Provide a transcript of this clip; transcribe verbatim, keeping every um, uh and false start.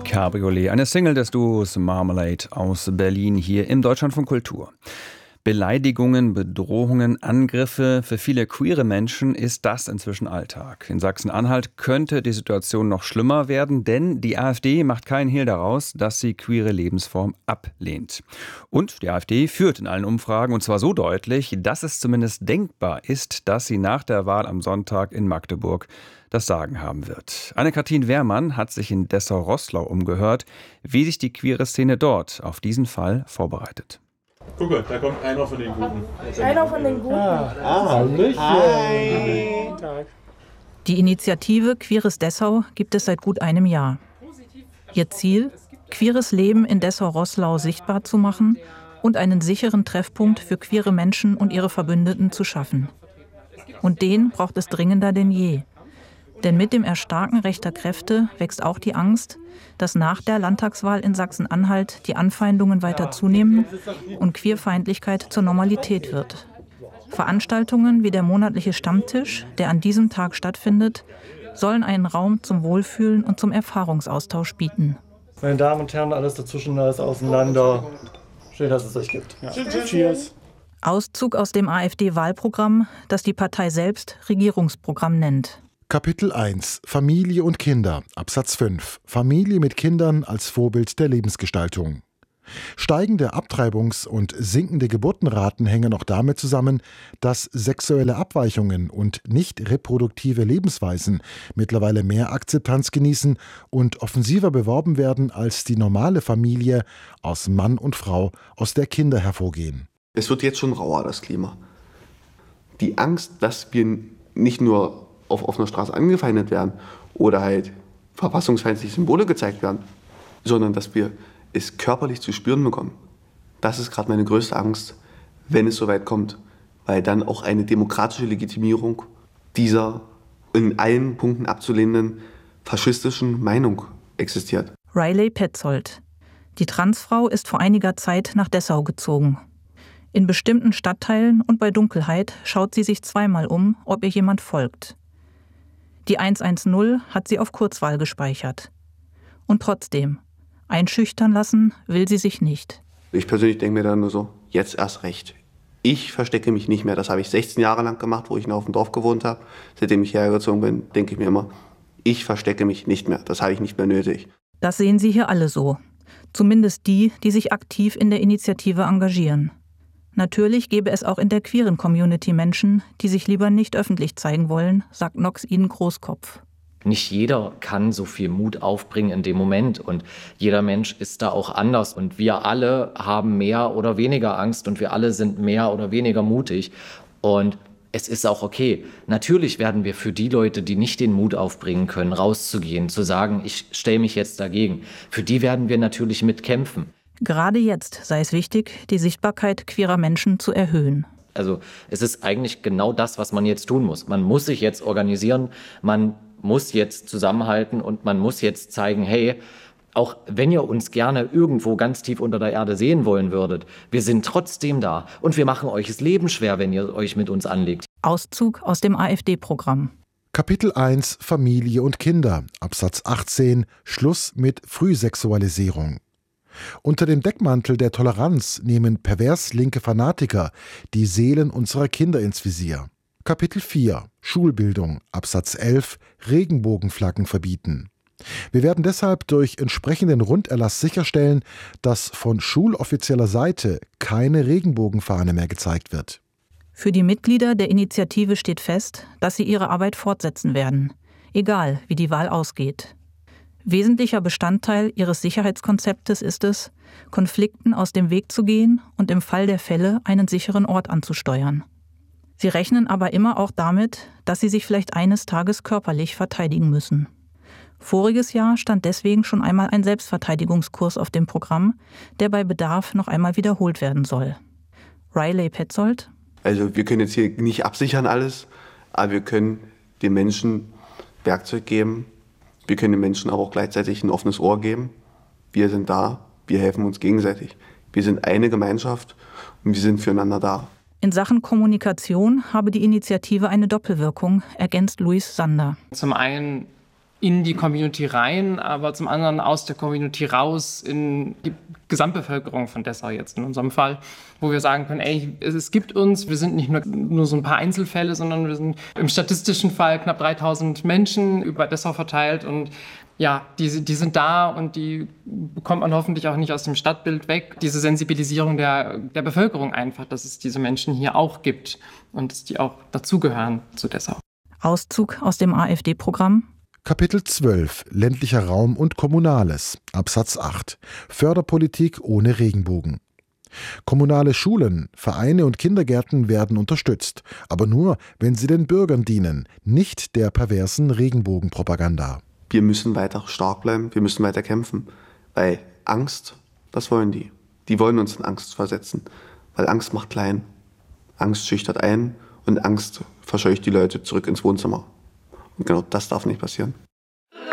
Cabriolet, eine Single des Duos Marmalade aus Berlin hier im Deutschlandfunk Kultur. Beleidigungen, Bedrohungen, Angriffe. Für viele queere Menschen ist das inzwischen Alltag. In Sachsen-Anhalt könnte die Situation noch schlimmer werden, denn die AfD macht keinen Hehl daraus, dass sie queere Lebensform ablehnt. Und die AfD führt in allen Umfragen, und zwar so deutlich, dass es zumindest denkbar ist, dass sie nach der Wahl am Sonntag in Magdeburg das Sagen haben wird. Anne-Kathrin Wehrmann hat sich in Dessau-Roßlau umgehört, wie sich die queere Szene dort auf diesen Fall vorbereitet. Guck mal, da kommt einer von den Guten. Einer von den Guten? Ah, ah Hallöchen. Hi. Guten Tag. Die Initiative Queeres Dessau gibt es seit gut einem Jahr. Ihr Ziel, queeres Leben in Dessau-Roßlau sichtbar zu machen und einen sicheren Treffpunkt für queere Menschen und ihre Verbündeten zu schaffen. Und den braucht es dringender denn je. Denn mit dem Erstarken rechter Kräfte wächst auch die Angst, dass nach der Landtagswahl in Sachsen-Anhalt die Anfeindungen weiter zunehmen und Queerfeindlichkeit zur Normalität wird. Veranstaltungen wie der monatliche Stammtisch, der an diesem Tag stattfindet, sollen einen Raum zum Wohlfühlen und zum Erfahrungsaustausch bieten. Meine Damen und Herren, alles dazwischen, alles auseinander. Schön, dass es euch gibt. Ja. Cheers. Auszug aus dem AfD-Wahlprogramm, das die Partei selbst Regierungsprogramm nennt. Kapitel eins Familie und Kinder, Absatz fünf Familie mit Kindern als Vorbild der Lebensgestaltung. Steigende Abtreibungs- und sinkende Geburtenraten hängen auch damit zusammen, dass sexuelle Abweichungen und nicht reproduktive Lebensweisen mittlerweile mehr Akzeptanz genießen und offensiver beworben werden als die normale Familie aus Mann und Frau, aus der Kinder hervorgehen. Es wird jetzt schon rauer, das Klima. Die Angst, dass wir nicht nur auf offener Straße angefeindet werden oder halt verfassungsfeindliche Symbole gezeigt werden, sondern dass wir es körperlich zu spüren bekommen. Das ist gerade meine größte Angst, wenn es soweit kommt, weil dann auch eine demokratische Legitimierung dieser in allen Punkten abzulehnenden faschistischen Meinung existiert. Riley Petzold. Die Transfrau ist vor einiger Zeit nach Dessau gezogen. In bestimmten Stadtteilen und bei Dunkelheit schaut sie sich zweimal um, ob ihr jemand folgt. Die hundertzehn hat sie auf Kurzwahl gespeichert. Und trotzdem, einschüchtern lassen will sie sich nicht. Ich persönlich denke mir dann nur so, jetzt erst recht. Ich verstecke mich nicht mehr. Das habe ich sechzehn Jahre lang gemacht, wo ich noch auf dem Dorf gewohnt habe. Seitdem ich hergezogen bin, denke ich mir immer, ich verstecke mich nicht mehr. Das habe ich nicht mehr nötig. Das sehen Sie hier alle so. Zumindest die, die sich aktiv in der Initiative engagieren. Natürlich gäbe es auch in der queeren Community Menschen, die sich lieber nicht öffentlich zeigen wollen, sagt Nox Iden Großkopf. Nicht jeder kann so viel Mut aufbringen in dem Moment und jeder Mensch ist da auch anders und wir alle haben mehr oder weniger Angst und wir alle sind mehr oder weniger mutig und es ist auch okay. Natürlich werden wir für die Leute, die nicht den Mut aufbringen können, rauszugehen, zu sagen, ich stelle mich jetzt dagegen, für die werden wir natürlich mitkämpfen. Gerade jetzt sei es wichtig, die Sichtbarkeit queerer Menschen zu erhöhen. Also es ist eigentlich genau das, was man jetzt tun muss. Man muss sich jetzt organisieren, man muss jetzt zusammenhalten und man muss jetzt zeigen, hey, auch wenn ihr uns gerne irgendwo ganz tief unter der Erde sehen wollen würdet, wir sind trotzdem da und wir machen euch das Leben schwer, wenn ihr euch mit uns anlegt. Auszug aus dem AfD-Programm. Kapitel eins Familie und Kinder, Absatz achtzehn Schluss mit Frühsexualisierung. Unter dem Deckmantel der Toleranz nehmen pervers linke Fanatiker die Seelen unserer Kinder ins Visier. Kapitel vier Schulbildung, Absatz elf Regenbogenflaggen verbieten. Wir werden deshalb durch entsprechenden Runderlass sicherstellen, dass von schulaffizieller Seite keine Regenbogenfahne mehr gezeigt wird. Für die Mitglieder der Initiative steht fest, dass sie ihre Arbeit fortsetzen werden, egal wie die Wahl ausgeht. Wesentlicher Bestandteil ihres Sicherheitskonzeptes ist es, Konflikten aus dem Weg zu gehen und im Fall der Fälle einen sicheren Ort anzusteuern. Sie rechnen aber immer auch damit, dass sie sich vielleicht eines Tages körperlich verteidigen müssen. Voriges Jahr stand deswegen schon einmal ein Selbstverteidigungskurs auf dem Programm, der bei Bedarf noch einmal wiederholt werden soll. Riley Petzold. Also wir können jetzt hier nicht absichern alles, aber wir können den Menschen Werkzeug geben. Wir können den Menschen aber auch gleichzeitig ein offenes Ohr geben. Wir sind da, wir helfen uns gegenseitig. Wir sind eine Gemeinschaft und wir sind füreinander da. In Sachen Kommunikation habe die Initiative eine Doppelwirkung, ergänzt Luis Sander. Zum einen in die Community rein, aber zum anderen aus der Community raus in die Gesamtbevölkerung von Dessau jetzt in unserem Fall, wo wir sagen können, ey, es gibt uns, wir sind nicht nur, nur so ein paar Einzelfälle, sondern wir sind im statistischen Fall knapp dreitausend Menschen über Dessau verteilt und ja, die, die sind da und die bekommt man hoffentlich auch nicht aus dem Stadtbild weg. Diese Sensibilisierung der, der Bevölkerung einfach, dass es diese Menschen hier auch gibt und dass die auch dazugehören zu Dessau. Auszug aus dem AfD-Programm. Kapitel zwölf Ländlicher Raum und Kommunales, Absatz acht Förderpolitik ohne Regenbogen. Kommunale Schulen, Vereine und Kindergärten werden unterstützt, aber nur, wenn sie den Bürgern dienen, nicht der perversen Regenbogenpropaganda. Wir müssen weiter stark bleiben, wir müssen weiter kämpfen, weil Angst, das wollen die. Die wollen uns in Angst versetzen, weil Angst macht klein, Angst schüchtert ein und Angst verscheucht die Leute zurück ins Wohnzimmer. Und genau das darf nicht passieren.